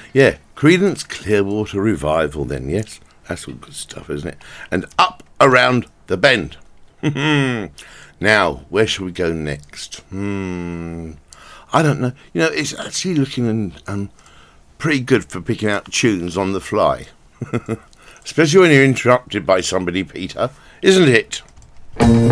Yeah, Creedence Clearwater Revival then, yes? That's all good stuff, isn't it? And Up Around the Bend. Now, where shall we go next? I don't know. You know, it's actually looking pretty good for picking out tunes on the fly. Especially when you're interrupted by somebody, Peter, isn't it?